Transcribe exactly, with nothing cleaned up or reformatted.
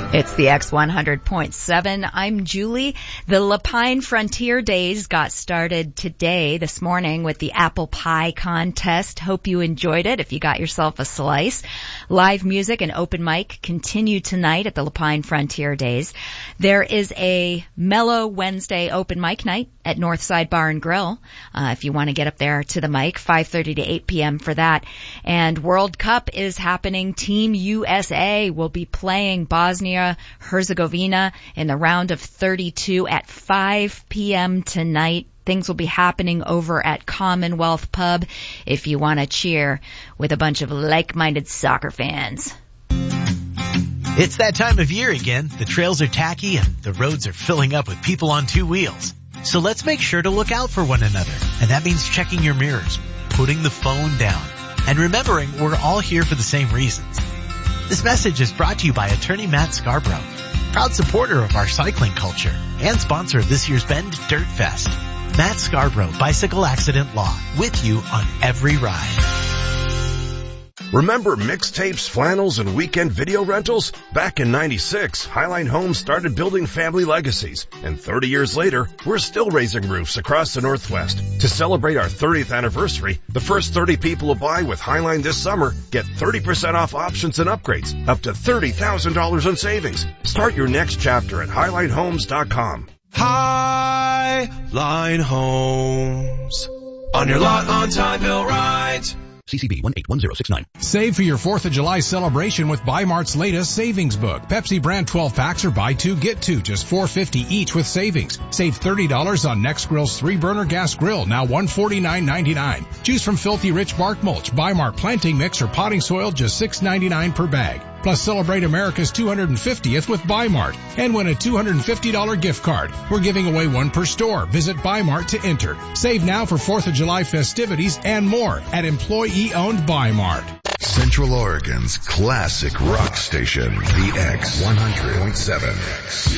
It's the X one hundred point seven. I'm Julie. The Lapine Frontier Days got started today, this morning, with the apple pie contest. Hope you enjoyed it if you got yourself a slice. Live music and open mic continue tonight at the Lapine Frontier Days. There is a Mellow Wednesday open mic night at Northside Bar and Grill. Uh, if you want to get up there to the mic, five thirty to eight p.m. for that. And World Cup is happening. Team U S A will be playing Bosnia Herzegovina in the round of thirty-two at five p.m. tonight. Things will be happening over at Commonwealth Pub if you want to cheer with a bunch of like-minded soccer fans. It's that time of year again. The trails are tacky and the roads are filling up with people on two wheels. So let's make sure to look out for one another. And that means checking your mirrors, putting the phone down, and remembering we're all here for the same reasons. This message is brought to you by attorney Matt Scarborough, proud supporter of our cycling culture and sponsor of this year's Bend Dirt Fest. Matt Scarborough, Bicycle Accident Law, with you on every ride. Remember mixtapes, flannels, and weekend video rentals? Back in ninety-six, Highline Homes started building family legacies. And thirty years later, we're still raising roofs across the Northwest. To celebrate our thirtieth anniversary, the first thirty people to buy with Highline this summer get thirty percent off options and upgrades, up to thirty thousand dollars in savings. Start your next chapter at highline homes dot com. Highline Homes. On your lot on Time Bill Rides. C C B one eight one zero six nine. Save for your fourth of July celebration with Bi-Mart's latest savings book. Pepsi brand twelve packs or buy two, get two, just four fifty each with savings. Save thirty dollars on Nexgrill's three-burner gas grill, now one forty-nine ninety-nine. Choose from Filthy Rich bark mulch, Bi-Mart planting mix, or potting soil, just six ninety-nine per bag. Plus, celebrate America's two hundred fiftieth with Bi-Mart and win a two hundred fifty dollars gift card. We're giving away one per store. Visit Bi-Mart to enter. Save now for fourth of July festivities and more at employee-owned Bi-Mart. Central Oregon's classic rock station, the X one hundred point seven.